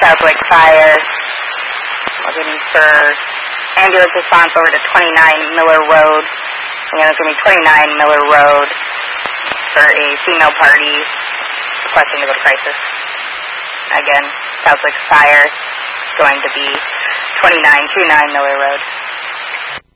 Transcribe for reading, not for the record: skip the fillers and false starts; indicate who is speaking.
Speaker 1: Southwick Fire. Looking for ambulance response over to 29 Miller Road. Again, it's going to be 29 Miller Road for a female party requesting to go to crisis. Again, Southwick Fire is going to be 2929 Miller Road.